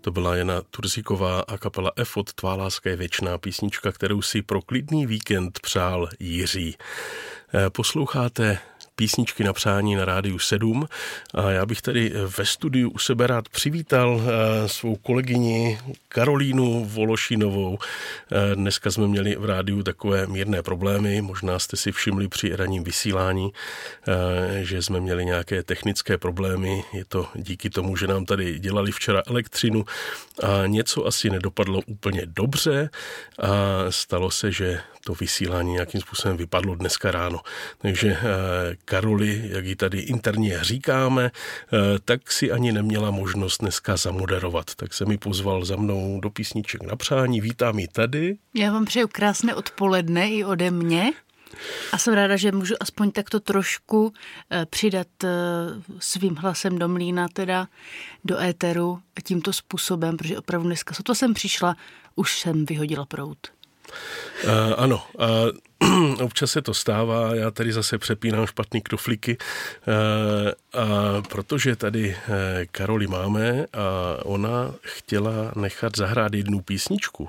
To byla Jana Turzíková a kapela Efod, Tvá láska je věčná, písnička, kterou si pro klidný víkend přál Jiří. Posloucháte písničky na přání na Rádiu 7 a já bych tady ve studiu u sebe rád přivítal svou kolegyni Karolínu Vološinovou. Dneska jsme měli v rádiu takové mírné problémy, možná jste si všimli při ranním vysílání, že jsme měli nějaké technické problémy, je to díky tomu, že nám tady dělali včera elektřinu a něco asi nedopadlo úplně dobře a stalo se, že to vysílání nějakým způsobem vypadlo dneska ráno. Takže Karoli, jak ji tady interně říkáme, tak si ani neměla možnost dneska zamoderovat. Tak se mi pozval za mnou do písniček na přání. Vítám ji tady. Já vám přeju krásné odpoledne i ode mě. A jsem ráda, že můžu aspoň takto trošku přidat svým hlasem do mlýna, teda do éteru tímto způsobem, protože opravdu dneska, co to jsem přišla, už jsem vyhodila proud. Ano, občas se to stává, já tady zase přepínám špatný knoflíky, protože tady Karoli máme a ona chtěla nechat zahrát jednu písničku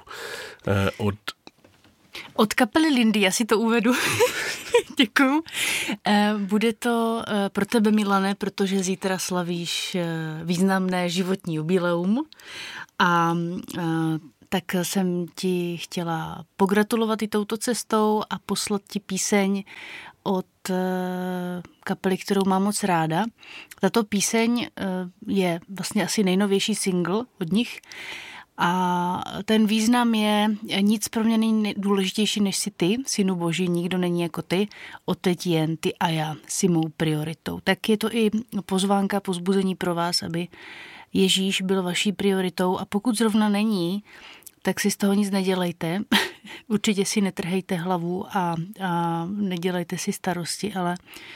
od kapely Lindy, já si to uvedu. Děkuju. Bude to pro tebe, Milane, protože zítra slavíš významné životní jubileum a tak jsem ti chtěla pogratulovat i touto cestou a poslat ti píseň od kapely, kterou mám moc ráda. Tato píseň je vlastně asi nejnovější single od nich a ten význam je: nic pro mě není důležitější než si ty, synu boží, nikdo není jako ty, odteď jen ty a já, si mou prioritou. Tak je to i pozvánka, povzbuzení pro vás, aby Ježíš byl vaší prioritou a pokud zrovna není, tak si z toho nic nedělejte. Určitě si netrhejte hlavu a nedělejte si starosti, ale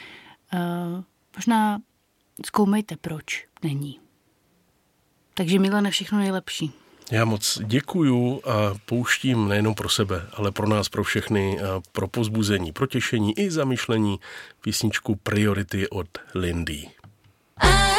možná zkoumejte, proč není. Takže Milane, všechno nejlepší. Já moc děkuju a pouštím nejenom pro sebe, ale pro nás, pro všechny, a pro povzbuzení, pro těšení i zamyšlení písničku Priority od Lindy.